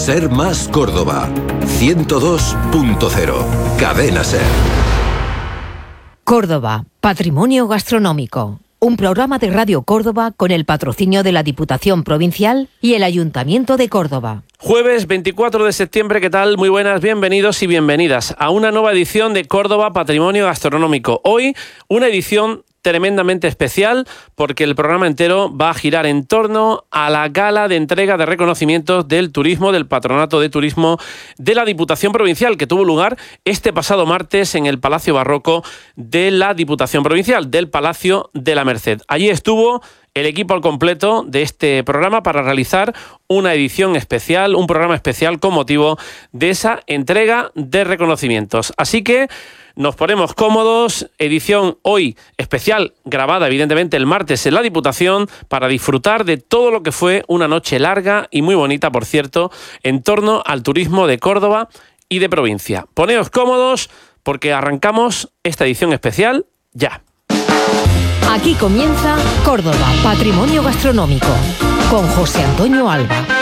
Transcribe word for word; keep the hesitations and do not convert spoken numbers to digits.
Ser Más Córdoba, ciento dos punto cero, Cadena Ser. Córdoba, Patrimonio Gastronómico. Un programa de Radio Córdoba con el patrocinio de la Diputación Provincial y el Ayuntamiento de Córdoba. Jueves veinticuatro de septiembre, ¿qué tal? Muy buenas, bienvenidos y bienvenidas a una nueva edición de Córdoba Patrimonio Gastronómico. Hoy, una edición tremendamente especial porque el programa entero va a girar en torno a la gala de entrega de reconocimientos del turismo, del Patronato de Turismo de la Diputación Provincial, que tuvo lugar este pasado martes en el Palacio Barroco de la Diputación Provincial, del Palacio de la Merced. Allí estuvo el equipo al completo de este programa para realizar una edición especial, un programa especial con motivo de esa entrega de reconocimientos. Así que nos ponemos cómodos, edición hoy especial, grabada evidentemente el martes en la Diputación, para disfrutar de todo lo que fue una noche larga y muy bonita, por cierto, en torno al turismo de Córdoba y de provincia. Poneos cómodos porque arrancamos esta edición especial ya. Aquí comienza Córdoba, Patrimonio Gastronómico, con José Antonio Alba.